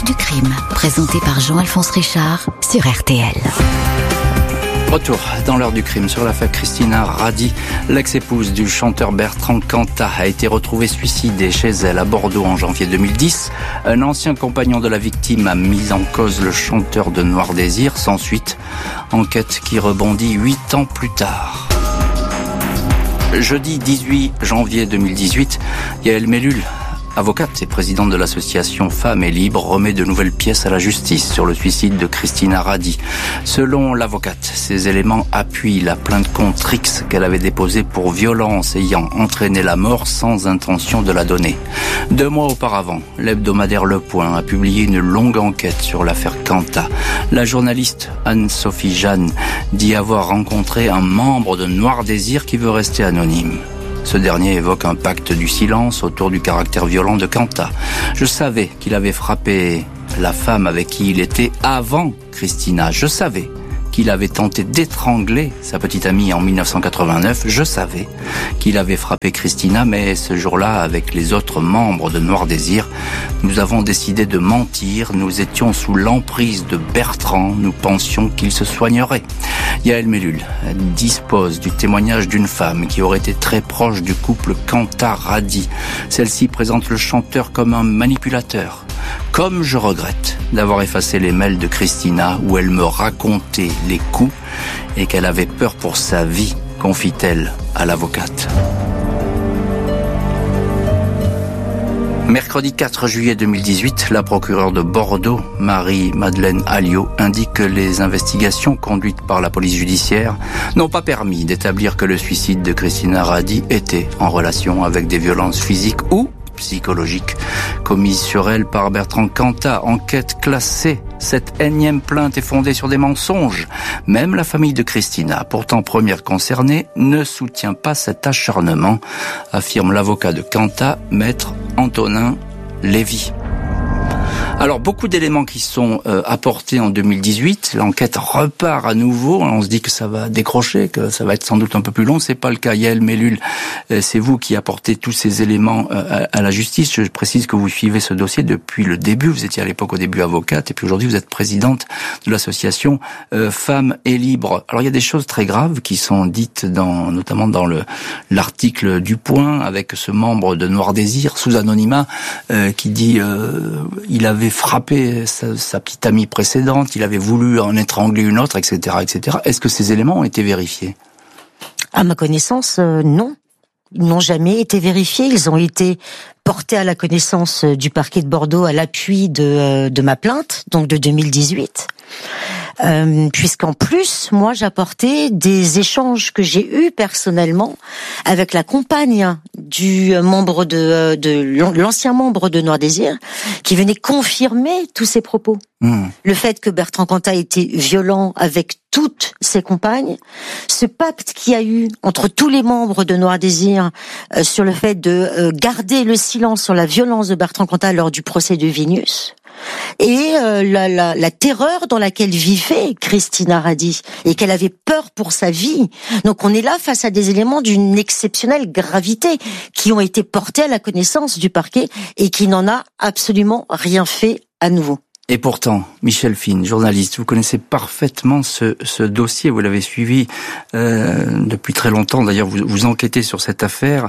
du crime, présenté par Jean-Alphonse Richard sur RTL. Retour dans l'heure du crime sur l'affaire Christina Radi. L'ex-épouse du chanteur Bertrand Cantat a été retrouvée suicidée chez elle à Bordeaux en janvier 2010. Un ancien compagnon de la victime a mis en cause le chanteur de Noir Désir. Sans suite, enquête qui rebondit 8 ans plus tard. Jeudi 18 janvier 2018, Yael Mellul, avocate et présidente de l'association Femmes et Libre, remet de nouvelles pièces à la justice sur le suicide de Christina Radi. Selon l'avocate, ces éléments appuient la plainte contre X qu'elle avait déposée pour violence ayant entraîné la mort sans intention de la donner. 2 mois auparavant, l'hebdomadaire Le Point a publié une longue enquête sur l'affaire Cantat. La journaliste Anne-Sophie Jeanne dit avoir rencontré un membre de Noir Désir qui veut rester anonyme. Ce dernier évoque un pacte du silence autour du caractère violent de Cantat. Je savais qu'il avait frappé la femme avec qui il était avant Christina. Je savais qu'il avait tenté d'étrangler sa petite amie en 1989. Je savais qu'il avait frappé Christina, mais ce jour-là, avec les autres membres de Noir Désir, nous avons décidé de mentir. Nous étions sous l'emprise de Bertrand. Nous pensions qu'il se soignerait. Yael Mellul dispose du témoignage d'une femme qui aurait été très proche du couple Cantat-Radi. Celle-ci présente le chanteur comme un manipulateur. Comme je regrette d'avoir effacé les mails de Christina où elle me racontait les coups et qu'elle avait peur pour sa vie, confie-t-elle à l'avocate. Mercredi 4 juillet 2018, la procureure de Bordeaux, Marie-Madeleine Alliot, indique que les investigations conduites par la police judiciaire n'ont pas permis d'établir que le suicide de Christina Radi était en relation avec des violences physiques ou psychologiques commises sur elle par Bertrand Cantat. Enquête classée. Cette énième plainte est fondée sur des mensonges. Même la famille de Christina, pourtant première concernée, ne soutient pas cet acharnement, affirme l'avocat de Cantat, maître Antonin Lévy. Alors, beaucoup d'éléments qui sont apportés en 2018. L'enquête repart à nouveau. On se dit que ça va décrocher, que ça va être sans doute un peu plus long. C'est pas le cas. Yael Mellul, c'est vous qui apportez tous ces éléments à la justice. Je précise que vous suivez ce dossier depuis le début. Vous étiez à l'époque au début avocate et puis aujourd'hui vous êtes présidente de l'association Femmes et Libre. Alors, il y a des choses très graves qui sont dites notamment dans l'article du Point avec ce membre de Noir Désir sous anonymat qui dit il avait frappé sa petite amie précédente, il avait voulu en étrangler une autre, etc., etc. Est-ce que ces éléments ont été vérifiés ? À ma connaissance, non. Ils n'ont jamais été vérifiés. Ils ont été portés à la connaissance du parquet de Bordeaux à l'appui de ma plainte, donc de 2018. Puisqu'en plus, moi, j'apportais des échanges que j'ai eus personnellement avec la compagne du membre de l'ancien membre de Noir Désir, qui venait confirmer tous ces propos. Le fait que Bertrand Cantat était violent avec toutes ses compagnes, ce pacte qu'il y a eu entre tous les membres de Noir Désir sur le fait de garder le silence sur la violence de Bertrand Cantat lors du procès de Vignus. Et la terreur dans laquelle vivait Christina Radi et qu'elle avait peur pour sa vie. Donc on est là face à des éléments d'une exceptionnelle gravité qui ont été portés à la connaissance du parquet et qui n'en a absolument rien fait à nouveau. Et pourtant, Michel Fine, journaliste, vous connaissez parfaitement ce dossier, vous l'avez suivi depuis très longtemps. D'ailleurs, vous enquêtez sur cette affaire.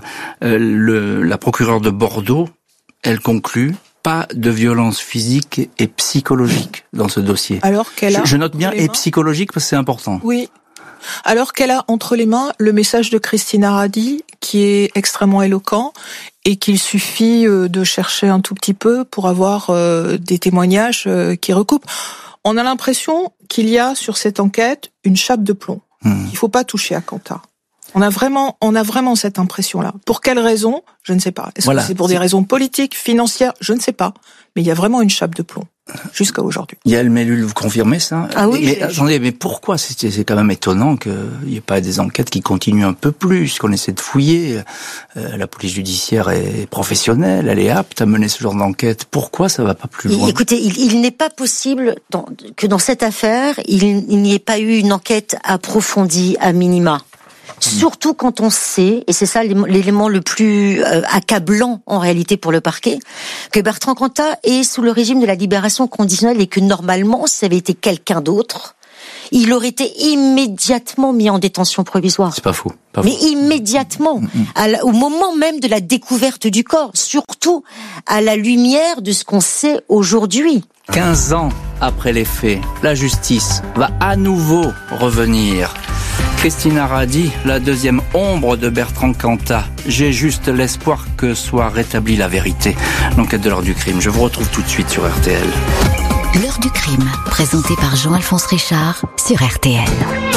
La procureure de Bordeaux, elle conclut pas de violence physique et psychologique dans ce dossier. Alors qu'elle a je note bien et psychologique parce que c'est important. Oui. Alors qu'elle a entre les mains le message de Christina Radi qui est extrêmement éloquent et qu'il suffit de chercher un tout petit peu pour avoir des témoignages qui recoupent. On a l'impression qu'il y a sur cette enquête une chape de plomb. Il faut pas toucher à Cantat. On a vraiment cette impression-là. Pour quelles raisons ? Je ne sais pas. Est-ce que c'est pour des raisons politiques, financières ? Je ne sais pas. Mais il y a vraiment une chape de plomb. Jusqu'à aujourd'hui. Yael Mellul, vous confirmez ça ? Ah oui. Mais attendez, mais pourquoi c'est quand même étonnant qu'il n'y ait pas des enquêtes qui continuent un peu plus, qu'on essaie de fouiller. La police judiciaire est professionnelle, elle est apte à mener ce genre d'enquête. Pourquoi ça va pas plus loin ? Écoutez, il n'est pas possible que dans cette affaire, il n'y ait pas eu une enquête approfondie à minima. Surtout quand on sait, et c'est ça l'élément le plus accablant en réalité pour le parquet, que Bertrand Cantat est sous le régime de la libération conditionnelle et que normalement, si ça avait été quelqu'un d'autre, il aurait été immédiatement mis en détention provisoire. C'est pas faux. Mais immédiatement, au moment même de la découverte du corps, surtout à la lumière de ce qu'on sait aujourd'hui. 15 ans après les faits, la justice va à nouveau revenir. Christina Radi, la deuxième ombre de Bertrand Cantat. J'ai juste l'espoir que soit rétablie la vérité. L'enquête de l'heure du crime. Je vous retrouve tout de suite sur RTL. L'heure du crime, présentée par Jean-Alphonse Richard sur RTL.